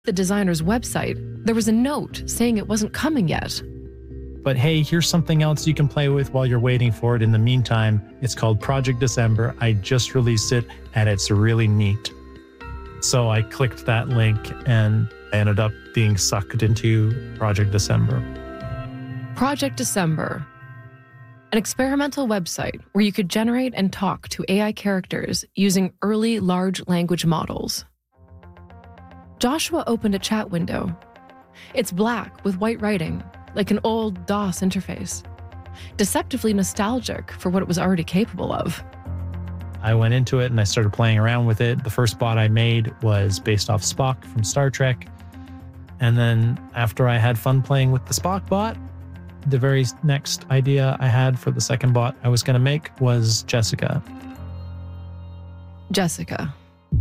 the designer's website, there was a note saying it wasn't coming yet. But hey, here's something else you can play with while you're waiting for it in the meantime. It's called Project December. I just released it and it's really neat. So I clicked that link and I ended up being sucked into Project December. Project December, an experimental website where you could generate and talk to AI characters using early large language models. Joshua opened a chat window. It's black with white writing, like an old DOS interface, deceptively nostalgic for what it was already capable of. I went into it and I started playing around with it. The first bot I made was based off Spock from Star Trek. And then after I had fun playing with the Spock bot, the very next idea I had for the second bot I was going to make was Jessica. Jessica.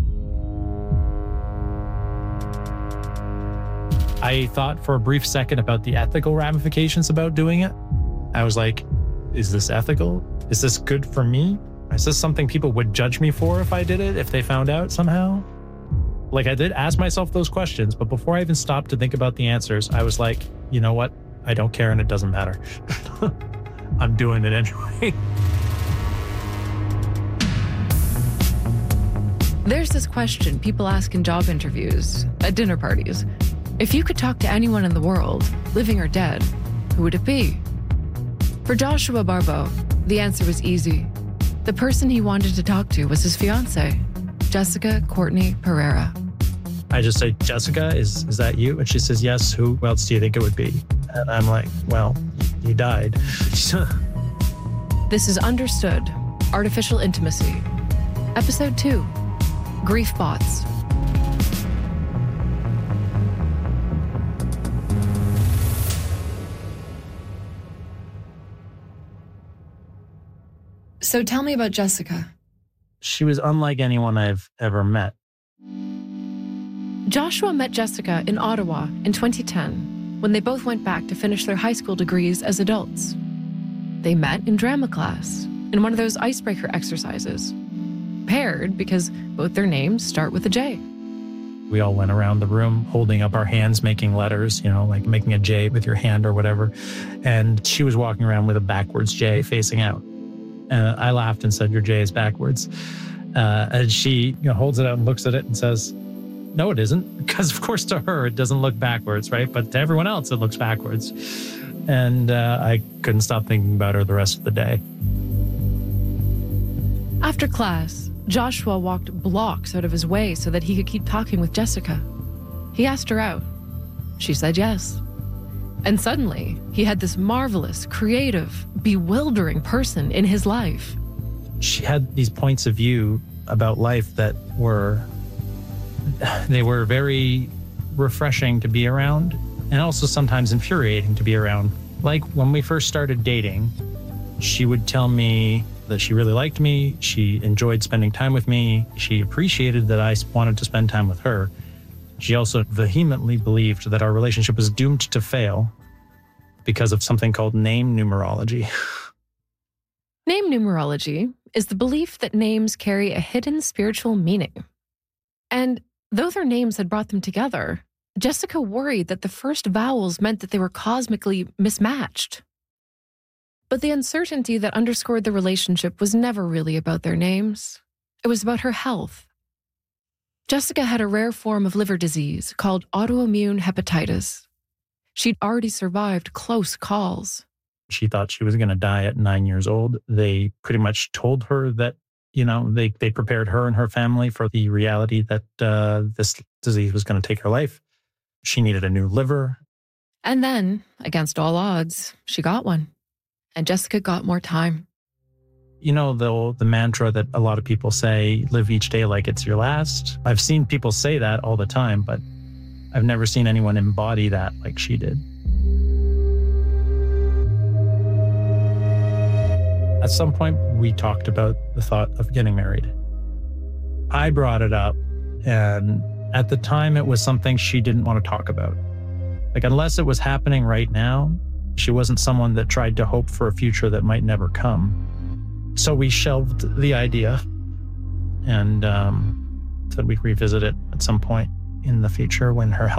I thought for a brief second about the ethical ramifications about doing it. I was like, is this ethical? Is this good for me? Is this something people would judge me for if I did it, if they found out somehow? Like, I did ask myself those questions, but before I even stopped to think about the answers, I was like, you know what? I don't care and it doesn't matter. I'm doing it anyway. There's this question people ask in job interviews, at dinner parties. If you could talk to anyone in the world, living or dead, who would it be? For Joshua Barbeau, the answer was easy. The person he wanted to talk to was his fiancée, Jessica Courtney Pereira. I just say, Jessica, is that you? And she says, yes. Who else do you think it would be? And I'm like, well, you died. This is Understood, Artificial Intimacy. Episode 2, Grief Bots. So tell me about Jessica. She was unlike anyone I've ever met. Joshua met Jessica in Ottawa in 2010 when they both went back to finish their high school degrees as adults. They met in drama class in one of those icebreaker exercises. Paired because both their names start with a J. We all went around the room holding up our hands, making letters, like making a J with your hand or whatever. And she was walking around with a backwards J facing out. I laughed and said, your J is backwards. And she holds it out and looks at it and says, no, it isn't. Because, of course, to her, it doesn't look backwards, right? But to everyone else, it looks backwards. And I couldn't stop thinking about her the rest of the day. After class, Joshua walked blocks out of his way so that he could keep talking with Jessica. He asked her out. She said yes. And suddenly, he had this marvelous, creative, bewildering person in his life. She had these points of view about life that were very refreshing to be around and also sometimes infuriating to be around. Like when we first started dating, she would tell me that she really liked me. She enjoyed spending time with me. She appreciated that I wanted to spend time with her. She also vehemently believed that our relationship was doomed to fail because of something called name numerology. Name numerology is the belief that names carry a hidden spiritual meaning. And though their names had brought them together, Jessica worried that the first vowels meant that they were cosmically mismatched. But the uncertainty that underscored the relationship was never really about their names. It was about her health. Jessica had a rare form of liver disease called autoimmune hepatitis. She'd already survived close calls. She thought she was going to die at 9 years old. They pretty much told her that, they prepared her and her family for the reality that this disease was going to take her life. She needed a new liver. And then, against all odds, she got one. And Jessica got more time. The mantra that a lot of people say, live each day like it's your last. I've seen people say that all the time, but I've never seen anyone embody that like she did. At some point, we talked about the thought of getting married. I brought it up, and at the time, it was something she didn't want to talk about. Like, unless it was happening right now, she wasn't someone that tried to hope for a future that might never come. So we shelved the idea and said we'd revisit it at some point. in the future when her health